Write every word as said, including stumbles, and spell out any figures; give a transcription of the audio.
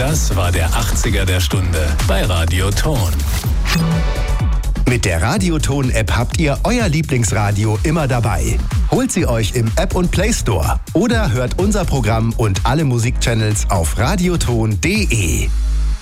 Das war der achtziger der Stunde bei Radio Ton. Mit der Radioton-App habt ihr euer Lieblingsradio immer dabei. Holt sie euch im App und Play Store oder hört unser Programm und alle Musikchannels auf radioton punkt de.